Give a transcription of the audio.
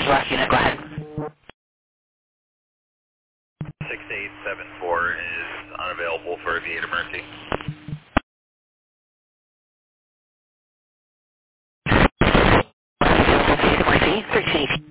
last unit, go ahead. 6874 is unavailable for immediate emergency. Frequency 13.